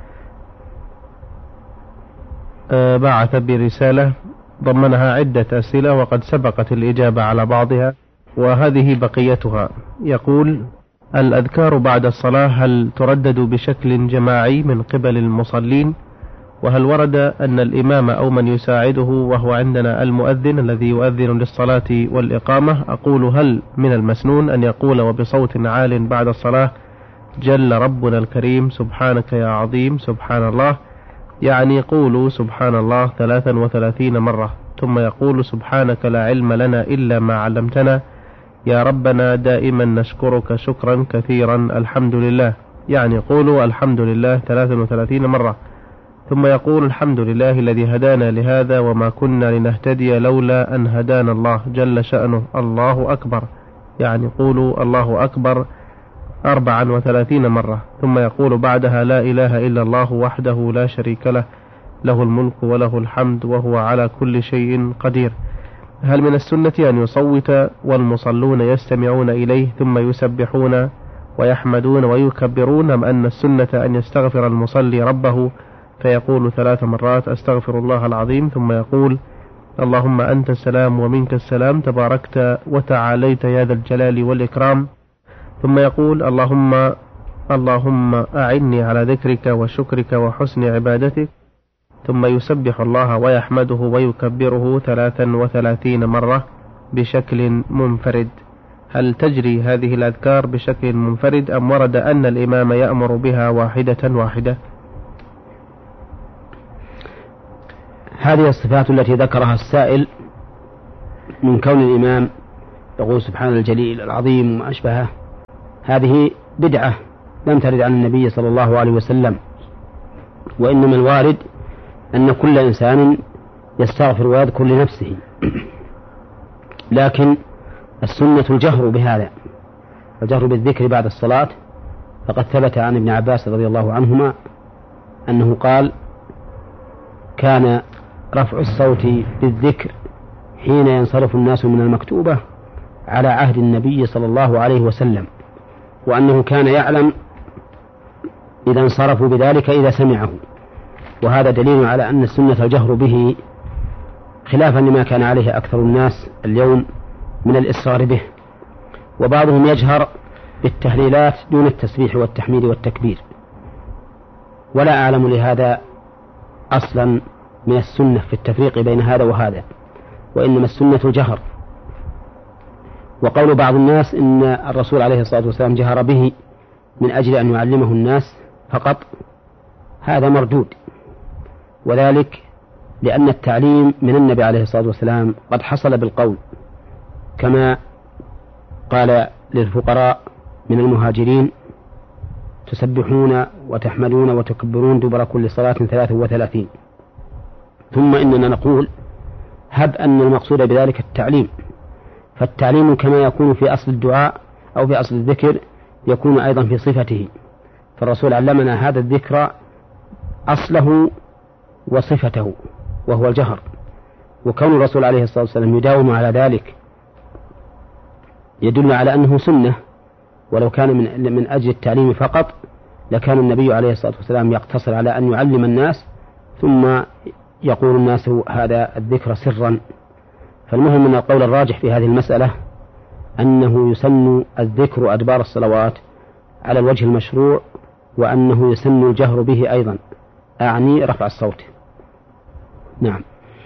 بعث برسالة ضمنها عدة أسئلة وقد سبقت الإجابة على بعضها، وهذه بقيتها. يقول: الأذكار بعد الصلاة هل تردد بشكل جماعي من قبل المصلين؟ وهل ورد أن الإمام أو من يساعده، وهو عندنا المؤذن الذي يؤذن للصلاة والإقامة، أقول هل من المسنون أن يقول وبصوت عال بعد الصلاة: جل ربنا الكريم سبحانك يا عظيم سبحان الله، يعني قولوا سبحان الله 33 مرة، ثم يقول سبحانك لا علم لنا إلا ما علمتنا يا ربنا دائما نشكرك شكرا كثيرا الحمد لله، يعني قولوا الحمد لله 33 مرة، ثم يقول الحمد لله الذي هدانا لهذا وما كنا لنهتدي لولا أن هدانا الله جل شأنه الله أكبر، يعني قولوا الله أكبر 34 مرة، ثم يقول بعدها لا إله إلا الله وحده لا شريك له له الملك وله الحمد وهو على كل شيء قدير. هل من السنة أن يصوت والمصلون يستمعون إليه ثم يسبحون ويحمدون ويكبرون، أم أن السنة أن يستغفر المصلي ربه فيقول 3 مرات أستغفر الله العظيم، ثم يقول اللهم أنت السلام ومنك السلام تباركت وتعاليت يا ذا الجلال والإكرام، ثم يقول اللهم أعني على ذكرك وشكرك وحسن عبادتك، ثم يسبح الله ويحمده ويكبره 33 مرة بشكل منفرد. هل تجري هذه الأذكار بشكل منفرد أم ورد أن الإمام يأمر بها واحدة واحدة؟ هذه الصفات التي ذكرها السائل من كون الإمام يقول سبحان الجليل العظيم وما أشبهه، هذه بدعة لم ترد عن النبي صلى الله عليه وسلم، وإنما الوارد أن كل إنسان يستغفر ويذكر لنفسه، لكن السنة الجهر بهذا، الجهر بالذكر بعد الصلاة، فقد ثبت عن ابن عباس رضي الله عنهما أنه قال: كان رفع الصوت بالذكر حين ينصرف الناس من المكتوبة على عهد النبي صلى الله عليه وسلم، وأنه كان يعلم إذا انصرفوا بذلك إذا سمعه، وهذا دليل على أن السنة الجهر به خلافا لما كان عليه أكثر الناس اليوم من الإصرار به، وبعضهم يجهر بالتهليلات دون التسبيح والتحميد والتكبير، ولا أعلم لهذا أصلا من السنة في التفريق بين هذا وهذا، وإنما السنة الجهر. وقول بعض الناس إن الرسول عليه الصلاة والسلام جهر به من أجل أن يعلمه الناس فقط، هذا مردود، وذلك لأن التعليم من النبي عليه الصلاة والسلام قد حصل بالقول، كما قال للفقراء من المهاجرين: تسبحون وتحمدون وتكبرون دبر كل صلاة 33. ثم إننا نقول: هب أن المقصود بذلك التعليم، فالتعليم كما يكون في أصل الدعاء أو في أصل الذكر يكون أيضا في صفته، فالرسول علمنا هذا الذكر أصله وصفته وهو الجهر، وكون الرسول عليه الصلاة والسلام يداوم على ذلك يدل على أنه سنة، ولو كان من أجل التعليم فقط لكان النبي عليه الصلاة والسلام يقتصر على أن يعلم الناس ثم يقول الناس هذا الذكر سرا. فالمهم أن القول الراجح في هذه المسألة أنه يسن الذكر أدبار الصلوات على الوجه المشروع، وأنه يسن الجهر به أيضا، أعني رفع الصوت. نعم.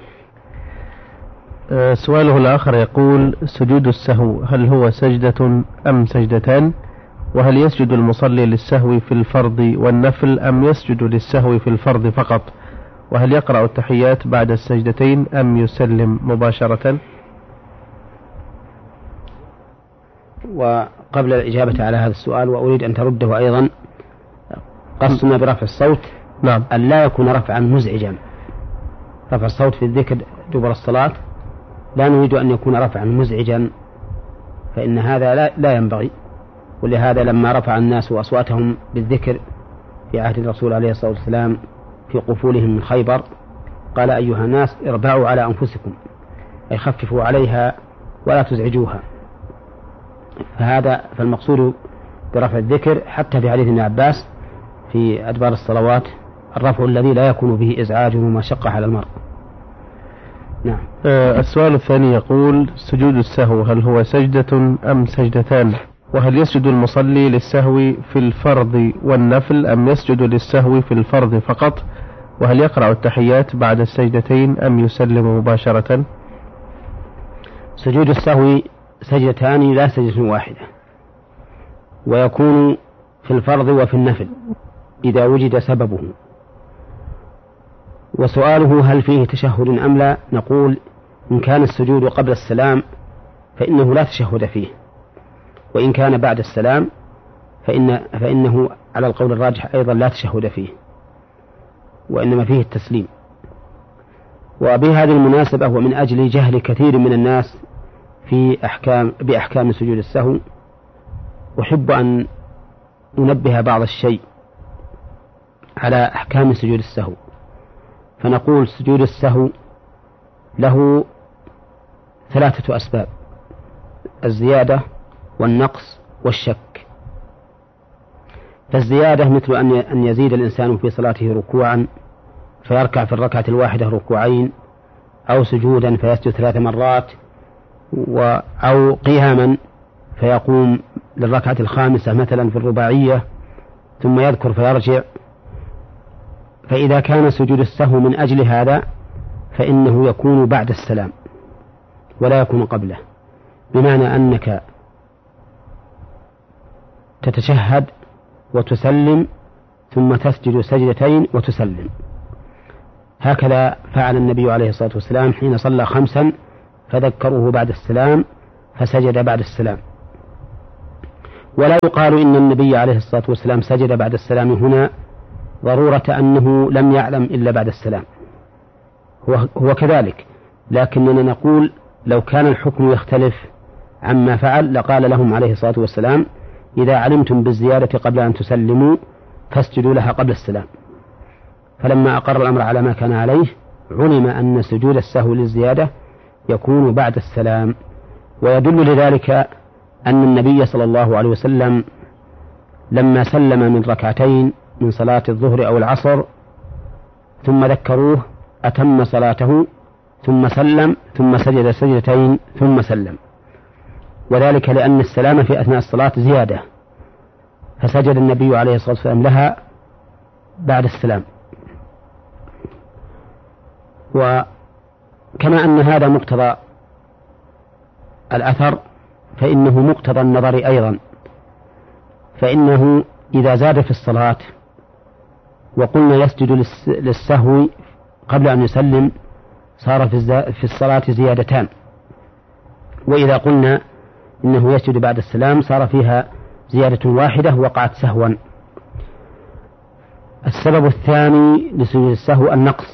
سؤاله الآخر يقول: سجود السهو هل هو سجدة أم سجدتان؟ وهل يسجد المصلي للسهو في الفرض والنفل أم يسجد للسهو في الفرض فقط؟ وهل يقرأ التحيات بعد السجدتين أم يسلم مباشرة؟ وقبل الإجابة على هذا السؤال وأريد أن ترده أيضا، قصنا برفع الصوت نعم أن لا يكون رفعا مزعجا. رفع الصوت في الذكر دبر الصلاة لا نريد أن يكون رفعا مزعجا، فإن هذا لا ينبغي. ولهذا لما رفع الناس أصواتهم بالذكر في عهد الرسول عليه الصلاة والسلام في قفولهم من خيبر قال: أيها الناس اربعوا على أنفسكم، أي خففوا عليها ولا تزعجوها. فالمقصود برفع الذكر حتى في حديث ابن عباس في أدبار الصلوات الرفع الذي لا يكون به إزعاج ومشقة على المرء. نعم. السؤال الثاني يقول: سجود السهو هل هو سجدة أم سجدتان؟ وهل يسجد المصلي للسهو في الفرض والنفل أم يسجد للسهو في الفرض فقط؟ وهل يقرأ التحيات بعد السجدتين أم يسلم مباشرة؟ سجود السهو سجدتان لا سجدة واحدة، ويكون في الفرض وفي النفل إذا وجد سببه. وسؤاله هل فيه تشهد أم لا، نقول: إن كان السجود قبل السلام فإنه لا تشهد فيه، وإن كان بعد السلام فإنه على القول الراجح أيضا لا تشهد فيه، وإنما فيه التسليم. وبهذه المناسبة ومن أجل جهل كثير من الناس بأحكام سجود السهو أحب أن ننبه بعض الشيء على أحكام سجود السهو. فنقول: سجود السهو له 3 أسباب: الزيادة والنقص والشك. فالزيادة مثل أن يزيد الإنسان في صلاته ركوعا فيركع في الركعة الواحدة ركوعين، أو سجودا فيسجد 3 مرات، أو قياما فيقوم للركعة الخامسة مثلا في الرباعية ثم يذكر فيرجع. فإذا كان سجود السهو من أجل هذا فإنه يكون بعد السلام ولا يكون قبله، بمعنى أنك تتشهد وتسلم ثم تسجد سجدتين وتسلم. هكذا فعل النبي عليه الصلاة والسلام حين صلى 5 فذكروه بعد السلام فسجد بعد السلام. ولا يقال إن النبي عليه الصلاة والسلام سجد بعد السلام هنا ضرورة أنه لم يعلم إلا بعد السلام، هو كذلك، لكننا نقول لو كان الحكم يختلف عما فعل لقال لهم عليه الصلاة والسلام إذا علمتم بالزيادة قبل أن تسلموا فاسجدوا لها قبل السلام. فلما أقر الأمر على ما كان عليه علم أن سجود السهو للزيادة يكون بعد السلام. ويدل لذلك أن النبي صلى الله عليه وسلم لما سلم من ركعتين من صلاة الظهر أو العصر ثم ذكروه أتم صلاته ثم سلم ثم سجد سجدتين ثم سلم، وذلك لأن السلام في أثناء الصلاة زيادة، فسجد النبي عليه الصلاة والسلام لها بعد السلام. وكما أن هذا مقتضى الأثر فإنه مقتضى النظر أيضا، فإنه إذا زاد في الصلاة وقلنا يسجد للسهو قبل أن يسلم صار في الصلاة زيادتان، وإذا قلنا إنه يسجد بعد السلام صار فيها زيادة واحدة وقعت سهوا. السبب الثاني لسجود السهو النقص،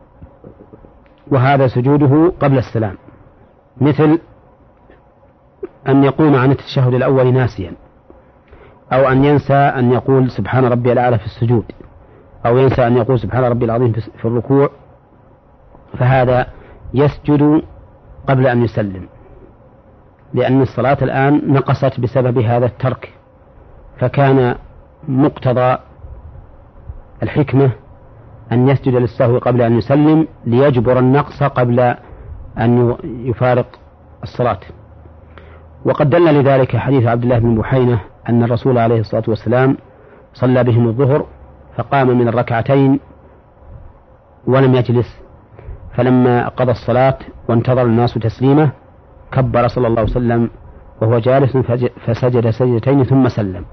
وهذا سجوده قبل السلام، مثل أن يقوم عن التشهد الأول ناسيا، أو أن ينسى أن يقول سبحان ربي الأعلى في السجود، أو ينسى أن يقول سبحان ربي العظيم في الركوع، فهذا يسجد قبل أن يسلم، لأن الصلاة الآن نقصت بسبب هذا الترك، فكان مقتضى الحكمة أن يسجد للسهو قبل أن يسلم ليجبر النقص قبل أن يفارق الصلاة. وقد دل لذلك حديث عبد الله بن بحينة أن الرسول عليه الصلاة والسلام صلى بهم الظهر فقام من الركعتين ولم يجلس، فلما قضى الصلاة وانتظر الناس تسليمه كبر صلى الله عليه وسلم وهو جالس فسجد سجدتين ثم سلم.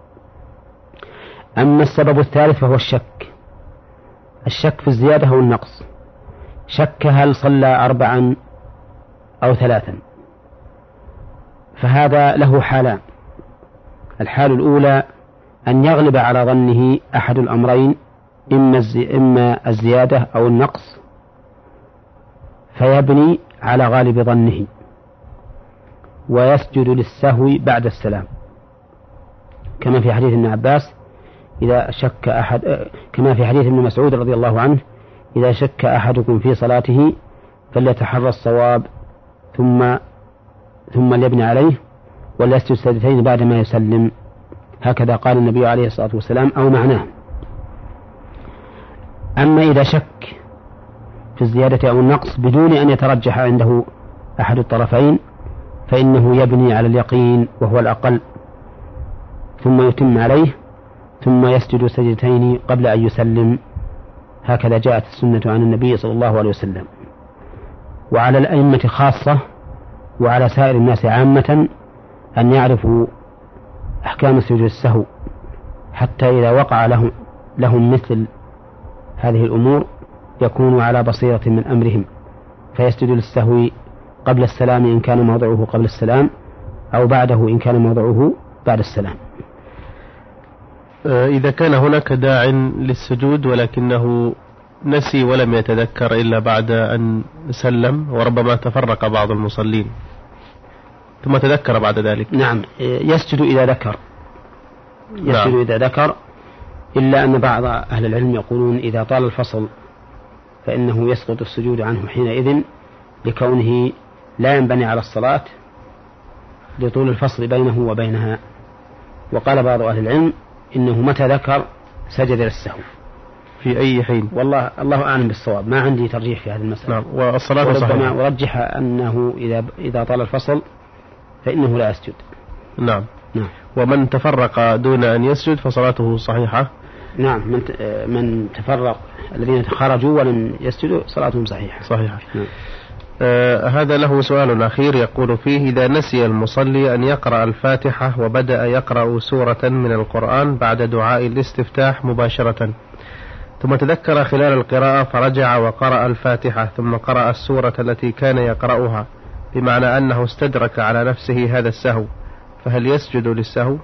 أما السبب الثالث فهو الشك في الزيادة أو النقص، شك هل صلى 4 أو 3، فهذا له حالان. الحال الأولى أن يغلب على ظنه أحد الأمرين، إما الزيادة أو النقص، فيبني على غالب ظنه ويسجد للسهو بعد السلام، كما في حديث ابن عباس إذا شك أحد، كما في حديث ابن مسعود رضي الله عنه إذا شك أحدكم في صلاته فليتحرى الصواب ثم ليبني عليه وليسجد سجدتين بعد ما يسلم، هكذا قال النبي عليه الصلاة والسلام أو معناه. أما إذا شك في الزيادة أو النقص بدون أن يترجح عنده أحد الطرفين فإنه يبني على اليقين وهو الأقل ثم يتم عليه ثم يسجد سجدتين قبل أن يسلم، هكذا جاءت السنة عن النبي صلى الله عليه وسلم. وعلى الأئمة خاصة وعلى سائر الناس عامة أن يعرفوا أحكام سجود السهو، حتى إذا وقع لهم مثل هذه الأمور يكونوا على بصيرة من أمرهم، فيسجد للسهو قبل السلام إن كان موضعه قبل السلام، أو بعده إن كان موضعه بعد السلام. إذا كان هناك داع للسجود ولكنه نسي ولم يتذكر إلا بعد أن سلم، وربما تفرق بعض المصلين ثم تذكر بعد ذلك، نعم يسجد إذا ذكر، يسجد إذا ذكر، إلا أن بعض أهل العلم يقولون إذا طال الفصل فإنه يسقط السجود عنه حينئذ لكونه لا ينبني على الصلاة لطول الفصل بينه وبينها. وقال بعض أهل العلم إنه متى ذكر سجد للسهو في أي حين، والله الله أعلم بالصواب، ما عندي ترجيح في هذه المسألة. نعم. والصلاة صحيحة، ورجح أنه إذا طال الفصل فإنه لا يسجد. نعم. ومن تفرق دون أن يسجد فصلاته صحيحة. نعم، من تفرق الذين خرجوا ولم يسجدوا صلاتهم صحيحة. نعم. هذا له سؤال أخير يقول فيه: إذا نسي المصلي أن يقرأ الفاتحة وبدأ يقرأ سورة من القرآن بعد دعاء الاستفتاح مباشرة، ثم تذكر خلال القراءة فرجع وقرأ الفاتحة ثم قرأ السورة التي كان يقرأها، بمعنى أنه استدرك على نفسه هذا السهو، فهل يسجد للسهو؟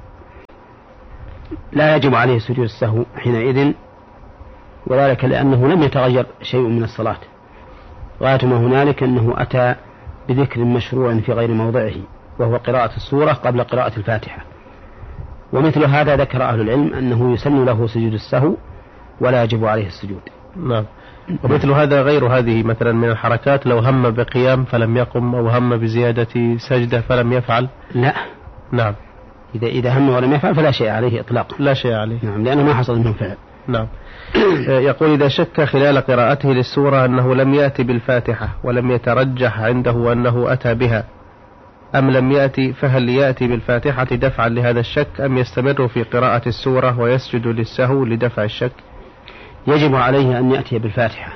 لا يجب عليه سجود السهو حينئذ، وذلك لأنه لم يتغير شيء من الصلاة، غاية ما هنالك أنه أتى بذكر مشروع في غير موضعه، وهو قراءة السورة قبل قراءة الفاتحة. ومثل هذا ذكر أهل العلم أنه يسن له سجود السهو ولا يجب عليه السجود. نعم. ومثل هذا غير هذه مثلا من الحركات، لو هم بقيام فلم يقم، أو هم بزيادة سجدة فلم يفعل؟ لا. نعم. إذا هم ولم يفعل فلا شيء عليه إطلاقا. لا شيء عليه. نعم، لأنه ما حصل منه فعل. نعم. يقول: إذا شك خلال قراءته للسورة أنه لم يأتي بالفاتحة ولم يترجح عنده أنه أتى بها أم لم يأتي، فهل يأتي بالفاتحة دفعا لهذا الشك أم يستمر في قراءة السورة ويسجد للسهو لدفع الشك؟ يجب عليه أن يأتي بالفاتحة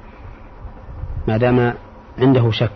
ما دام عنده شك،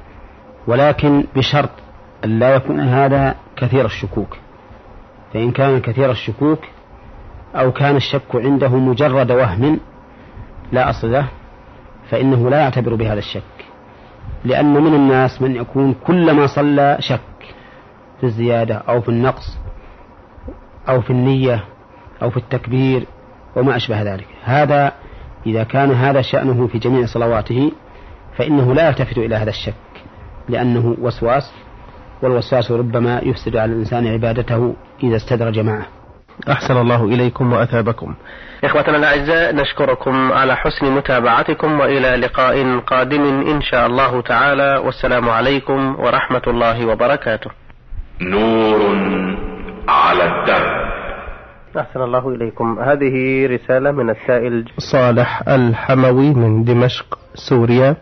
ولكن بشرط أن لا يكون هذا كثير الشكوك. فإن كان كثير الشكوك أو كان الشك عنده مجرد وهم لا أصل له فإنه لا يعتبر بهذا الشك، لأن من الناس من يكون كلما صلى شك في الزيادة أو في النقص أو في النية أو في التكبير وما أشبه ذلك. هذا إذا كان هذا شأنه في جميع صلواته فإنه لا يلتفت إلى هذا الشك، لأنه وسواس، والوسواس ربما يفسد على الإنسان عبادته إذا استدرج معه. أحسن الله إليكم وأثابكم. إخوتنا الأعزاء، نشكركم على حسن متابعتكم، وإلى لقاء قادم إن شاء الله تعالى، والسلام عليكم ورحمة الله وبركاته. نور على الدرب. أحسن الله إليكم. هذه رسالة من السائل صالح الحموي من دمشق سوريا،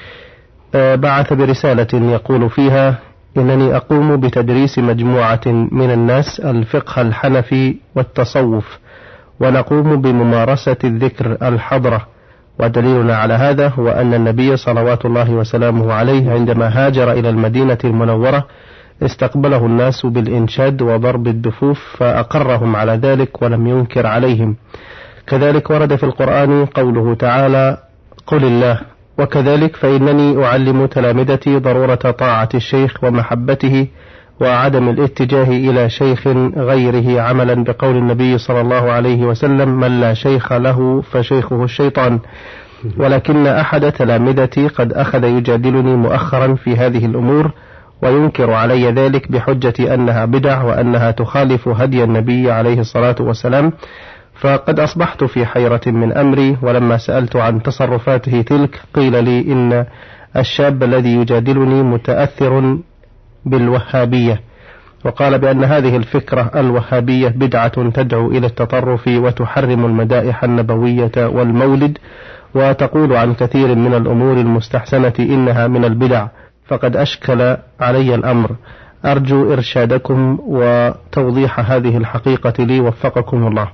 بعث برسالة يقول فيها: إنني أقوم بتدريس مجموعة من الناس الفقه الحنفي والتصوف، ونقوم بممارسة الذكر الحضرة، ودليلنا على هذا هو أن النبي صلوات الله وسلامه عليه عندما هاجر إلى المدينة المنورة استقبله الناس بالإنشاد وضرب الدفوف فأقرهم على ذلك ولم ينكر عليهم. كذلك ورد في القرآن قوله تعالى: قل الله. وكذلك فإنني أعلم تلامذتي ضرورة طاعة الشيخ ومحبته وعدم الاتجاه إلى شيخ غيره، عملا بقول النبي صلى الله عليه وسلم: من لا شيخ له فشيخه الشيطان. ولكن أحد تلامذتي قد أخذ يجادلني مؤخرا في هذه الأمور وينكر علي ذلك بحجة أنها بدع وأنها تخالف هدي النبي عليه الصلاة والسلام، فقد أصبحت في حيرة من أمري. ولما سألت عن تصرفاته تلك قيل لي إن الشاب الذي يجادلني متأثر بالوهابية، وقال بأن هذه الفكرة الوهابية بدعة تدعو إلى التطرف وتحرم المدائح النبوية والمولد، وتقول عن كثير من الأمور المستحسنة إنها من البدع، فقد أشكل علي الأمر. أرجو إرشادكم وتوضيح هذه الحقيقة لي، وفقكم الله.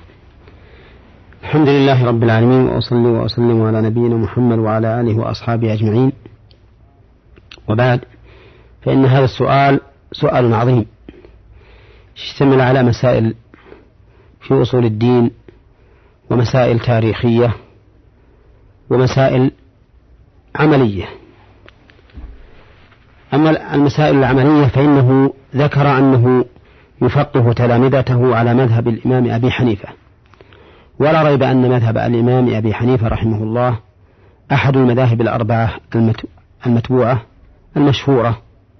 الحمد لله رب العالمين، وأصلي وأسلم على نبينا محمد وعلى آله وأصحابه أجمعين، وبعد، فإن هذا السؤال سؤال عظيم يشتمل على مسائل في أصول الدين ومسائل تاريخية ومسائل عملية. أما المسائل العملية فإنه ذكر أنه يفقه تلامذته على مذهب الإمام أبي حنيفة، ولا ريب أن مذهب الإمام أبي حنيفة رحمه الله أحد المذاهب الأربعة المتبوعة المشهورة،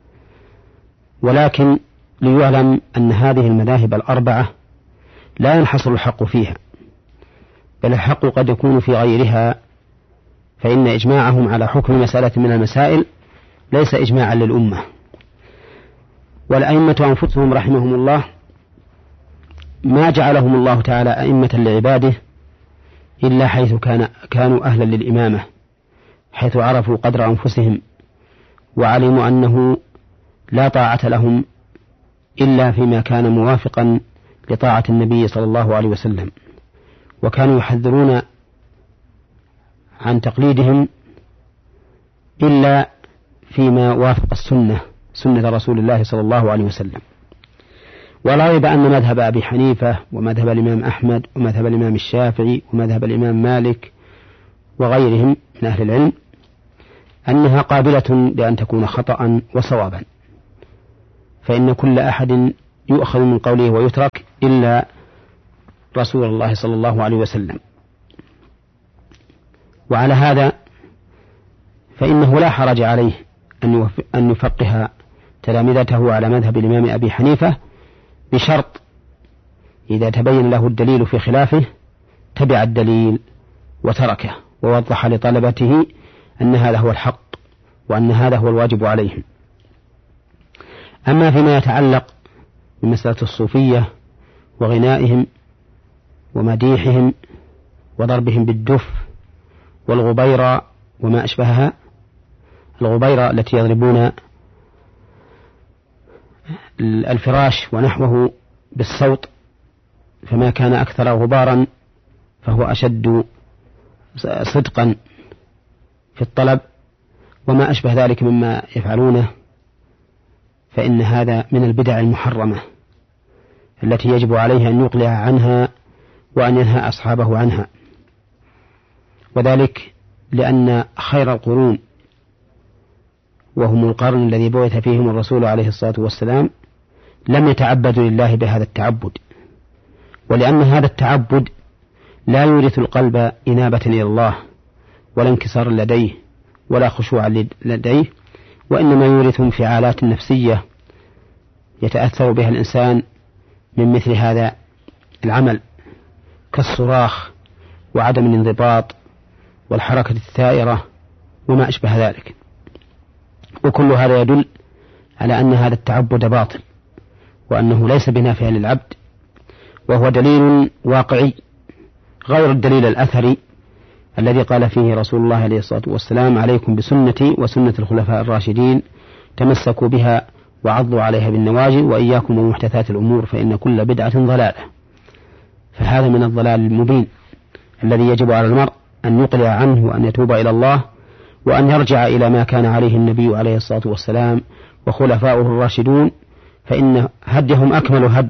ولكن ليعلم أن هذه المذاهب الأربعة لا ينحصر الحق فيها، بل الحق قد يكون في غيرها، فإن إجماعهم على حكم مسألة من المسائل ليس إجماعا للأمة. والأئمة أنفسهم رحمهم الله ما جعلهم الله تعالى أئمة لعباده إلا حيث كانوا أهلا للإمامة، حيث عرفوا قدر أنفسهم وعلموا أنه لا طاعة لهم إلا فيما كان موافقا لطاعة النبي صلى الله عليه وسلم، وكانوا يحذرون عن تقليدهم إلا فيما وافق السنة، سنة رسول الله صلى الله عليه وسلم. ولا ريب أن مذهب أبي حنيفة ومذهب الإمام أحمد ومذهب الإمام الشافعي ومذهب الإمام مالك وغيرهم من أهل العلم أنها قابلة لأن تكون خطأ وصوابا، فإن كل أحد يؤخذ من قوله ويترك إلا رسول الله صلى الله عليه وسلم. وعلى هذا فإنه لا حرج عليه أن يفقه تلامذته على مذهب الإمام أبي حنيفة، بشرط إذا تبين له الدليل في خلافه تبع الدليل وتركه، ووضح لطلبته أن هذا هو الحق وأن هذا هو الواجب عليهم. أما فيما يتعلق بمسألة الصوفية وغنائهم ومديحهم وضربهم بالدف والغبيرة وما أشبهها، الغبيرة التي يضربون الفراش ونحوه بالصوت، فما كان أكثر غبارا فهو أشد صدقا في الطلب، وما أشبه ذلك مما يفعلونه، فإن هذا من البدع المحرمة التي يجب عليه أن يقلع عنها وأن ينهى أصحابه عنها. وذلك لأن خير القرون وهم القرن الذي بعث فيهم الرسول عليه الصلاة والسلام لم يتعبدوا لله بهذا التعبد، ولأن هذا التعبد لا يورث القلب إنابة إلى الله ولا انكسار لديه ولا خشوع لديه، وإنما يورث انفعالات نفسية يتأثر بها الإنسان من مثل هذا العمل، كالصراخ وعدم الانضباط والحركة الثائرة وما أشبه ذلك. وكل هذا يدل على أن هذا التعبد باطل وأنه ليس بنافع للعبد، وهو دليل واقعي غير الدليل الأثري الذي قال فيه رسول الله عليه الصلاة والسلام: عليكم بسنتي وسنة الخلفاء الراشدين تمسكوا بها وعضوا عليها بالنواجذ وإياكم ومحدثات الأمور فإن كل بدعة ضلالة. فهذا من الضلال المبين الذي يجب على المرء أن يقلع عنه وأن يتوب إلى الله وأن يرجع إلى ما كان عليه النبي عليه الصلاة والسلام وخلفاؤه الراشدون، فإن هديهم أكمل هد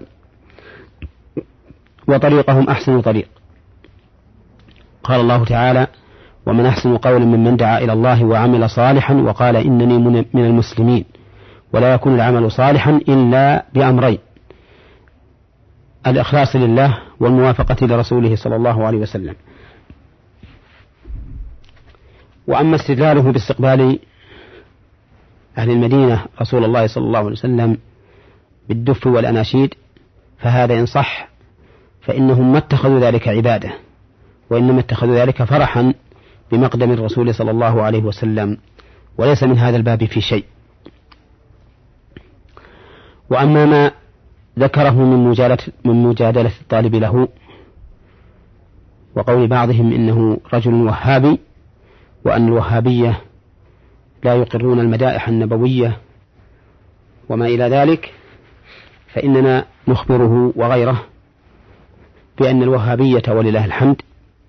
وطريقهم أحسن طريق. قال الله تعالى: ومن أحسن قولا ممن دعا إلى الله وعمل صالحا وقال إنني من المسلمين. ولا يكون العمل صالحا إلا بأمرين: الإخلاص لله والموافقة لرسوله صلى الله عليه وسلم. وأما استدلاله باستقبال أهل المدينة رسول الله صلى الله عليه وسلم بالدف والأناشيد فهذا إن صح فإنهم ما اتخذوا ذلك عبادة، وإنما اتخذوا ذلك فرحا بمقدم الرسول صلى الله عليه وسلم، وليس من هذا الباب في شيء. وأما ما ذكره من مجادلة الطالب له وقول بعضهم إنه رجل وهابي وأن الوهابية لا يقرون المدائح النبوية وما إلى ذلك، فإننا نخبره وغيره بأن الوهابية ولله الحمد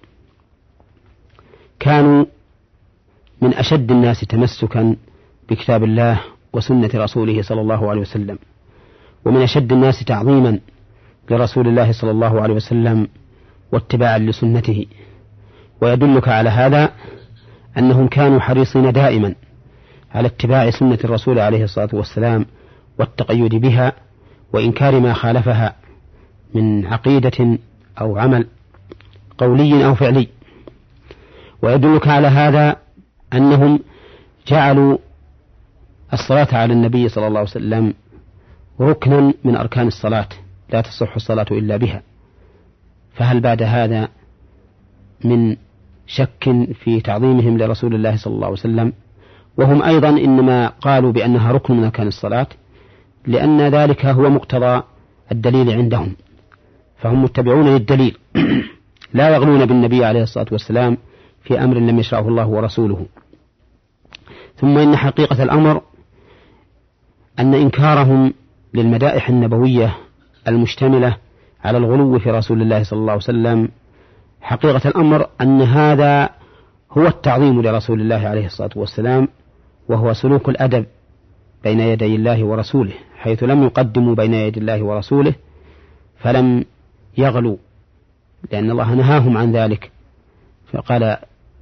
كانوا من أشد الناس تمسكا بكتاب الله وسنة رسوله صلى الله عليه وسلم، ومن أشد الناس تعظيما لرسول الله صلى الله عليه وسلم واتباعا لسنته. ويدلك على هذا أنهم كانوا حريصين دائما على اتباع سنة الرسول عليه الصلاة والسلام والتقيد بها وإنكار ما خالفها من عقيدة أو عمل قولي أو فعلي. ويدلك على هذا أنهم جعلوا الصلاة على النبي صلى الله عليه وسلم ركنا من أركان الصلاة لا تصح الصلاة إلا بها، فهل بعد هذا من شك في تعظيمهم لرسول الله صلى الله عليه وسلم؟ وهم أيضا إنما قالوا بأنها ركن من أركان الصلاة لأن ذلك هو مقتضى الدليل عندهم، فهم متبعون للدليل لا يغلون بالنبي عليه الصلاة والسلام في أمر لم يشرعه الله ورسوله. ثم إن حقيقة الأمر أن إنكارهم للمدائح النبوية المشتملة على الغلو في رسول الله صلى الله عليه وسلم حقيقة الأمر أن هذا هو التعظيم لرسول الله عليه الصلاة والسلام وهو سلوك الأدب بين يدي الله ورسوله، حيث لم يقدموا بين يدي الله ورسوله فلم يغلوا، لأن الله نهاهم عن ذلك. فقال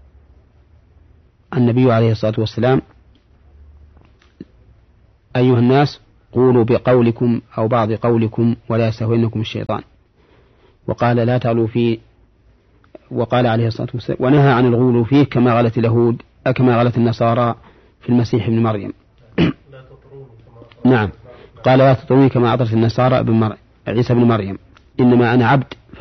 النبي عليه الصلاة والسلام: أيها الناس قولوا بقولكم أو بعض قولكم ولا يستهوينكم الشيطان. وقال لا تغلوا فيه، وقال عليه الصلاة والسلام: ونهى عن الغلو فيه كما غلت اليهود كما غلت النصارى في المسيح ابن مريم. نعم، قال لا تطروني كما أطرت النصارى عيسى ابن مريم، إنما أنا عبد